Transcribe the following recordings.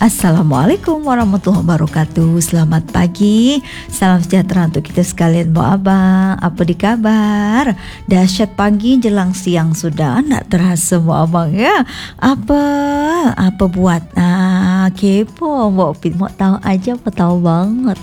Assalamualaikum warahmatullahi wabarakatuh. Selamat pagi, salam sejahtera untuk kita sekalian, Bu Abang. Apa di kabar? Dahsyat pagi jelang siang sudah, nak terasa Bu Abang ya. Apa buat? Kepo Bu Pit, mau tahu aja apa tahu banget.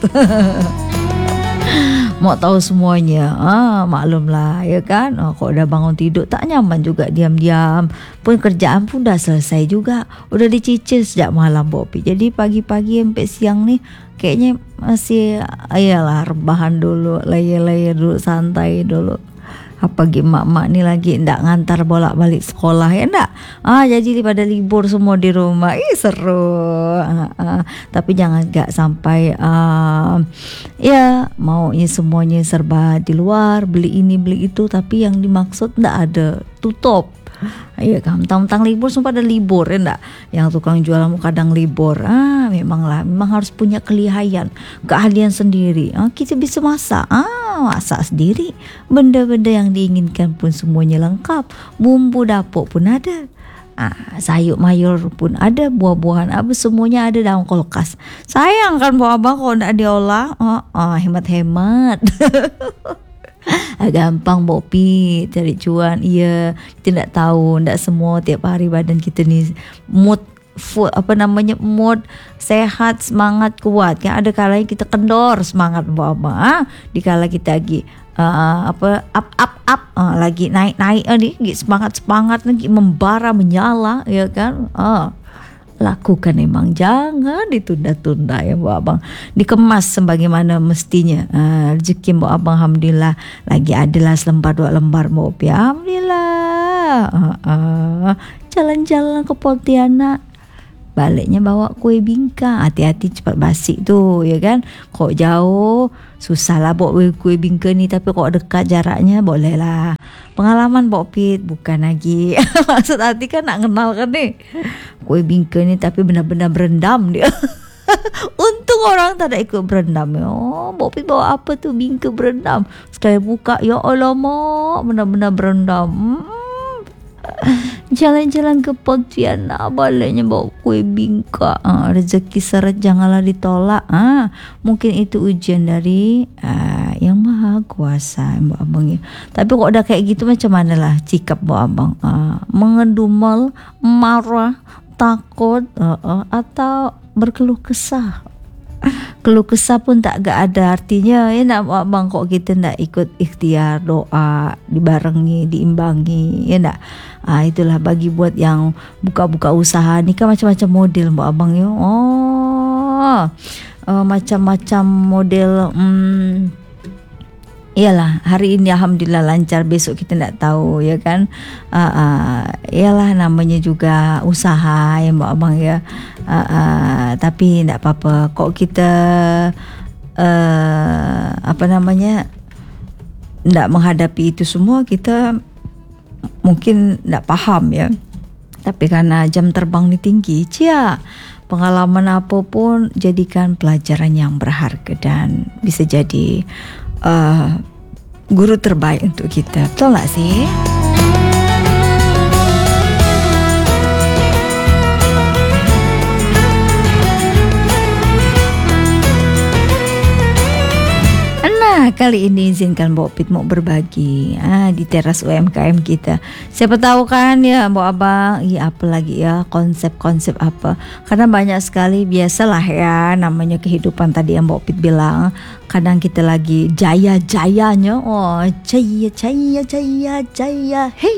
Mau tahu semuanya, maklumlah ya kan. Kok udah bangun tidur tak nyaman juga diam-diam. Pun kerjaan pun dah selesai juga, udah dicicil sejak malam Bopi. Jadi pagi-pagi sampai siang nih kayaknya masih ayalah rebahan dulu, layar-layar dulu, santai dulu. Apa mak-mak ni lagi ndak ngantar bolak-balik sekolah ya ndak? Jadi pada libur semua di rumah. Seru. Tapi jangan gak sampai ya maunya semuanya serba di luar, beli ini beli itu, tapi yang dimaksud ndak ada, tutup. Iya kan, mentang-mentang libur sumpah ada libur ya enggak. Yang tukang jualan kadang libur. Memang harus punya keahlian sendiri. Kita bisa masak. Masak sendiri. Benda-benda yang diinginkan pun semuanya lengkap. Bumbu dapur pun ada. Sayur mayur pun ada, buah-buahan apa semuanya ada dalam kulkas. Sayang kan Bu Abang kalau enggak diolah. Hemat-hemat. Gampang Bopi cari cuan. Iya, kita tidak tahu, tidak semua tiap hari badan kita ni mood sehat, semangat kuat kan. Ada kalanya kita kendor semangat Abang. Di kala kita lagi up lagi naik ni semangat lagi membara menyala ya kan. Lakukan memang, jangan ditunda-tunda ya Bu Abang. Dikemas sebagaimana mestinya. Rezeki Bu Abang alhamdulillah lagi adalah selembar dua lembar Bu. Alhamdulillah. Jalan-jalan ke Pontianak, baliknya bawa kue bingka. Hati-hati cepat basi tu ya kan. Kok jauh susah lah bawa kue bingka ni, tapi kok dekat jaraknya boleh lah. Pengalaman Bok Pit bukan lagi. Maksud hati kan nak kenal kan ni kue bingka ni, tapi benar-benar berendam dia. Untung orang tak ada ikut berendam. Bok Pit bawa apa tu bingka berendam. Sekali buka, ya Allah mak, benar-benar berendam. Jalan-jalan ke Pontianak, baliknya bawa kue bingka. Rezeki seret janganlah ditolak. Mungkin itu ujian dari Yang Maha Kuasa Mbak Abang ya. Tapi kok udah kayak gitu macam mana lah sikap Mbak Abang? Mengedumel, marah, takut, atau berkeluh kesah? Keluh kesah pun tak ada artinya ya nak Abang. Kok kita nak ikut ikhtiar doa, dibarengi, diimbangi ya nak. Itulah bagi buat yang buka-buka usaha ni kan macam-macam model Mbak Abang ya. Macam-macam model. Iyalah, hari ini alhamdulillah lancar, besok kita tak tahu ya kan. Iyalah namanya juga usaha ya Mbak Abang ya. Tapi tak apa-apa. Kok kita tak menghadapi itu semua, kita mungkin tak paham ya. Tapi karena jam terbang ni tinggi, pengalaman apapun jadikan pelajaran yang berharga dan bisa jadi guru terbaik untuk kita. Betul tak sih? Kali ini izinkan Mbak Pit mau berbagi di teras UMKM kita. Siapa tahu kan ya Mbak Abang, apa lagi ya konsep-konsep apa. Karena banyak sekali, biasalah ya namanya kehidupan tadi yang Mbak Pit bilang. Kadang kita lagi jaya-jayanya, jaya, hey.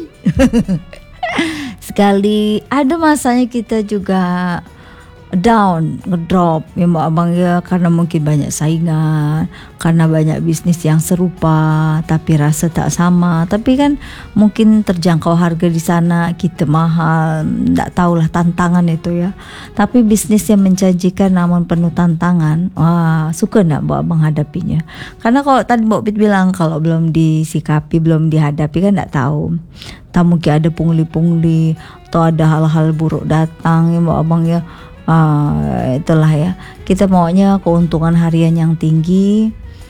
Sekali ada masanya kita juga down, ngedrop ya Mbak Abang ya, karena mungkin banyak saingan, karena banyak bisnis yang serupa tapi rasa tak sama. Tapi kan mungkin terjangkau harga di sana, kita mahal, tak tahulah tantangan itu ya. Tapi bisnis yang menjanjikan namun penuh tantangan, suka nak Mbak Abang hadapinya. Karena kalau tadi Mbak Pit bilang kalau belum disikapi, belum dihadapi kan tak tahu. Tak mungkin ada pungli-pungli atau ada hal-hal buruk datang ya Mbak Abang ya. Itulah ya, kita maunya keuntungan harian yang tinggi,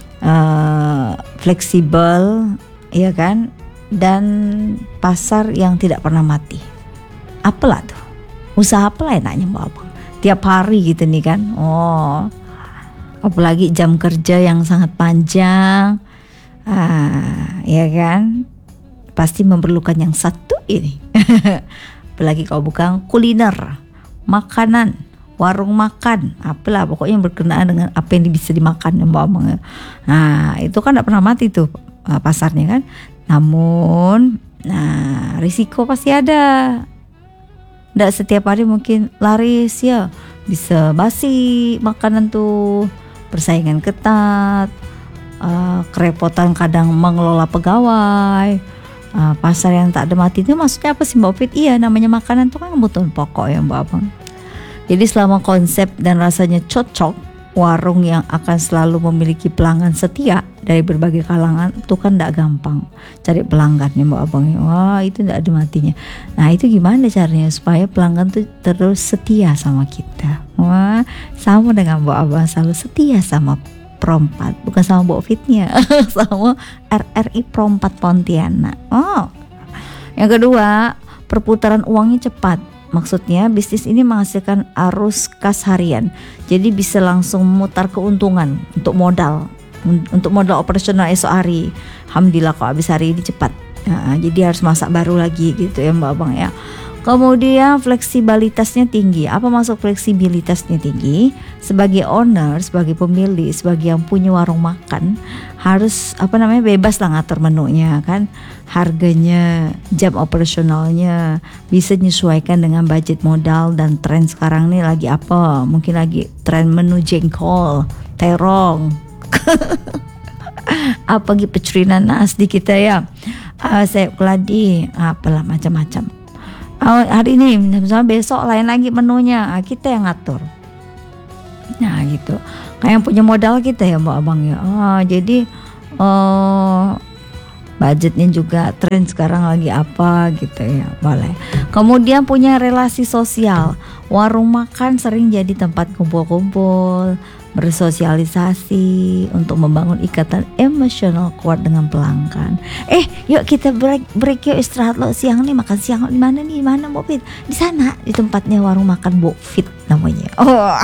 fleksibel ya kan, dan pasar yang tidak pernah mati. Apalah tuh, usaha apalah enaknya Mbak Abang, tiap hari gitu nih kan. Oh, apalagi jam kerja yang sangat panjang, ya kan, pasti memerlukan yang satu ini. Apalagi kalau bukan kuliner, makanan, warung makan, apalah pokoknya yang berkenaan dengan apa yang bisa dimakan Mbak. Nah itu kan tidak pernah mati tuh pasarnya kan. Namun, risiko pasti ada. Tidak setiap hari mungkin laris ya, bisa basi makanan tuh, persaingan ketat, kerepotan kadang mengelola pegawai. Pasar yang tak ada mati itu maksudnya apa sih Mbak Upit? Iya, namanya makanan itu kan kebutuhan pokok ya Mbak Abang. Jadi selama konsep dan rasanya cocok, warung yang akan selalu memiliki pelanggan setia dari berbagai kalangan itu kan tidak gampang cari pelanggan ya Mbak Abang. Wah itu tidak ada matinya. Nah itu gimana caranya supaya pelanggan tuh terus setia sama kita? Wah sama dengan Mbak Abang selalu setia sama Prompat, bukan sama Mbak Fitnya, sama RRI Prompat Pontianak. Oh, yang kedua perputaran uangnya cepat. Maksudnya bisnis ini menghasilkan arus kas harian, jadi bisa langsung memutar keuntungan untuk modal operasional esok hari. Alhamdulillah kok habis hari ini cepat. Jadi harus masak baru lagi gitu ya Mbak Abang ya. Kemudian fleksibilitasnya tinggi. Apa maksud fleksibilitasnya tinggi? Sebagai owner, sebagai pemilik, sebagai yang punya warung makan harus bebas lah ngatur menunya kan. Harganya, jam operasionalnya bisa menyesuaikan dengan budget modal dan tren sekarang nih lagi apa? Mungkin lagi tren menu jengkol, terong. Apa gitu pecerinan nanas di kita ya. Sayap keladi, apalah macam-macam. Hari ini misalnya besok lain lagi menunya, kita yang ngatur. Nah gitu, kayak yang punya modal kita ya Mbak Abang ya. Jadi budgetnya juga tren sekarang lagi apa gitu ya, boleh. Kemudian punya relasi sosial, warung makan sering jadi tempat kumpul-kumpul, bersosialisasi untuk membangun ikatan emosional kuat dengan pelanggan. Yuk kita break yuk, istirahat lo siang nih, makan siang di mana nih? Di mana Mbok Fit? Di sana, di tempatnya warung makan Mbok Fit namanya.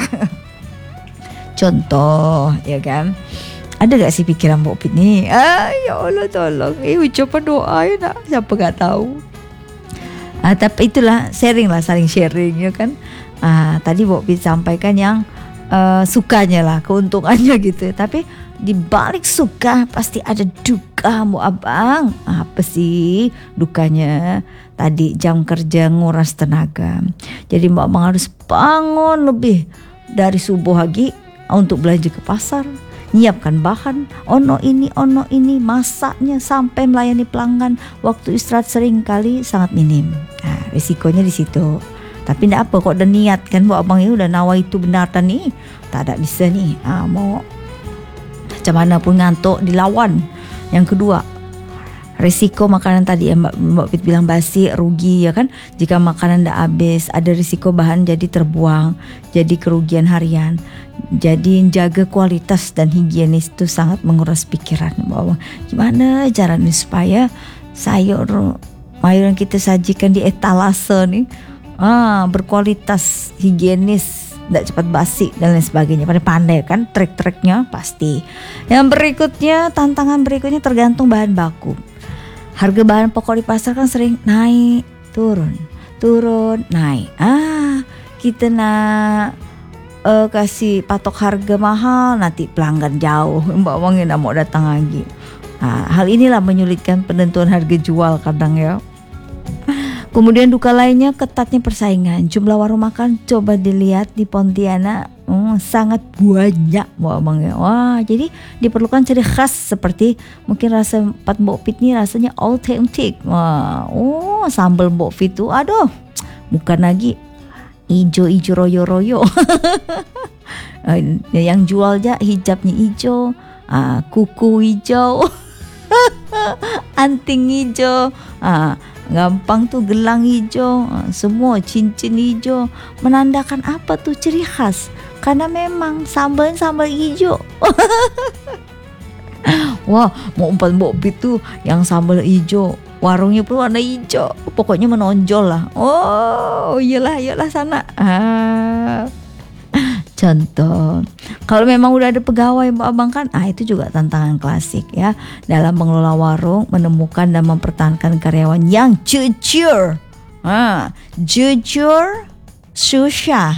Contoh ya kan. Ada gak sih pikiran Mbok Fit nih? Ya Allah tolong, ucapan doa ya nak, siapa gak tahu. Tapi itulah saling sharing ya kan. Tadi Mbok Fit sampaikan yang sukanya lah, keuntungannya gitu. Tapi di balik suka pasti ada duka Mbok Abang. Apa sih dukanya? Tadi jam kerja nguras tenaga. Jadi Mbok Abang harus bangun lebih dari subuh lagi untuk belanja ke pasar, nyiapkan bahan, ono ini, masaknya sampai melayani pelanggan. Waktu istirahat sering kali sangat minim. Risikonya di situ. Tapi enggak apa, kok udah niat kan Mbak Abang ya, udah nawa itu benar nih. Tak ada bisa nih, mau macam mana pun ngantuk dilawan. Yang kedua, risiko makanan tadi ya Mbak Fit bilang basi, rugi ya kan. Jika makanan enggak habis, ada risiko bahan jadi terbuang, jadi kerugian harian. Jadi jaga kualitas dan higienis itu sangat menguras pikiran Mbak Abang. Gimana caranya supaya sayur yang kita sajikan di etalase nih berkualitas, higienis, tidak cepat basi dan lain sebagainya. Pandai kan trik-triknya pasti. Yang berikutnya, tantangan berikutnya tergantung bahan baku. Harga bahan pokok di pasar kan sering naik, turun, naik. Kita nak kasih patok harga mahal, nanti pelanggan jauh, Mbak Wang tidak mau datang lagi. Hal inilah menyulitkan penentuan harga jual kadang ya. Kemudian duka lainnya ketatnya persaingan. Jumlah warung makan coba dilihat di Pontianak sangat banyak Mbak Abang ya. Wah, jadi diperlukan ciri khas seperti mungkin rasa empat Mbok Fit ini rasanya authentic. Sambal Mbok Fit itu bukan lagi ijo royo. Yang jual aja hijabnya hijau, kuku hijau, anting hijau, gampang tuh gelang hijau, semua cincin hijau, menandakan apa tuh ciri khas, karena memang sambal hijau. Wah, mau empat Mbok Fit tuh yang sambal hijau, warungnya pun warna hijau, pokoknya menonjol lah. Iyalah sana. Contoh, kalau memang udah ada pegawai Mbak Abang kan, itu juga tantangan klasik ya. Dalam mengelola warung, menemukan dan mempertahankan karyawan yang jujur. Jujur susah.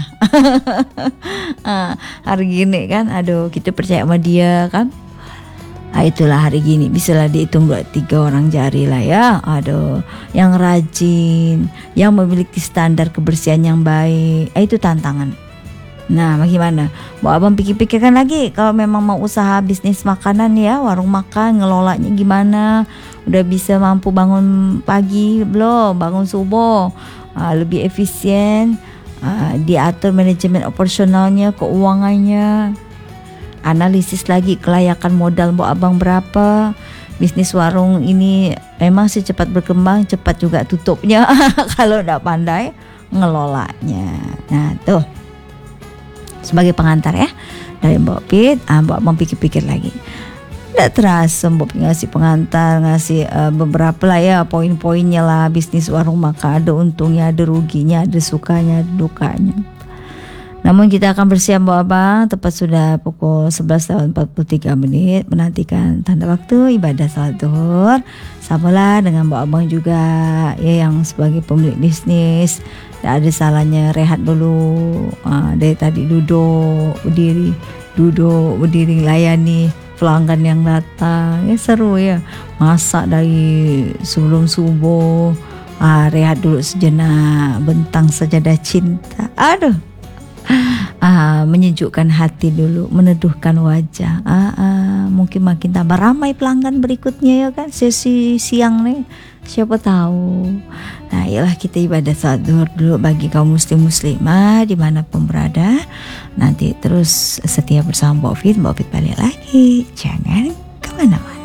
Hari gini kan, aduh kita percaya sama dia kan. Itulah hari gini bisalah dihitung 2-3 orang jari lah ya. Aduh, yang rajin, yang memiliki standar kebersihan yang baik, itu tantangan. Nah, bagaimana? Mbak Abang pikir-pikirkan lagi, kalau memang mau usaha bisnis makanan ya, warung makan, ngelolanya gimana? Udah bisa mampu bangun pagi belum? Bangun subuh, lebih efisien, diatur manajemen operasionalnya, keuangannya, analisis lagi kelayakan modal Mbak Abang berapa. Bisnis warung ini memang sih cepat berkembang, cepat juga tutupnya kalau udah pandai ngelolanya. Nah, tuh. Sebagai pengantar ya dari Mbak Pit, Mbak Abang pikir-pikir lagi. Tidak terasa Mbak ngasih pengantar, ngasih beberapa lah ya poin-poinnya lah. Bisnis warung makan ada untungnya, ada ruginya, ada sukanya, ada dukanya. Namun kita akan bersiap Mbak Abang, tepat sudah pukul 11:43 menantikan tanda waktu ibadah salat zuhur. Samalah dengan Mbak Abang juga ya, yang sebagai pemilik bisnis. Tidak ada salahnya rehat dulu. Dari tadi duduk berdiri layani pelanggan yang datang. Ya seru ya. Masak dari sebelum subuh. Rehat dulu sejenak, bentang sajadah cinta. Aduh. Menyejukkan hati dulu, meneduhkan wajah. Mungkin makin tambah ramai pelanggan berikutnya ya kan, sesi siang nih, siapa tahu. Nah, yalah kita ibadah salat zuhur dulu bagi kaum muslim muslimah dimanapun berada. Nanti terus setia bersama Mbak Fit balik lagi, jangan kemana-mana.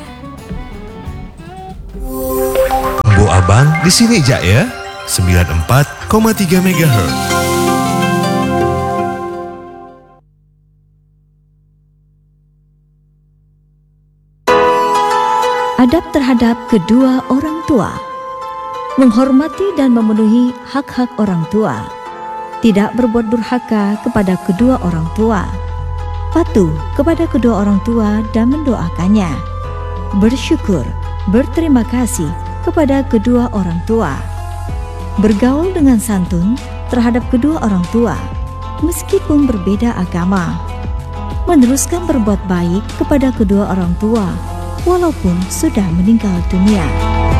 Mbok Abang di sini aja ya, 94,3 MHz. Adab terhadap kedua orang tua. Menghormati dan memenuhi hak-hak orang tua. Tidak berbuat durhaka kepada kedua orang tua. Patuh kepada kedua orang tua dan mendoakannya. Bersyukur, berterima kasih kepada kedua orang tua. Bergaul dengan santun terhadap kedua orang tua, meskipun berbeda agama. Meneruskan berbuat baik kepada kedua orang tua, walaupun sudah meninggal dunia.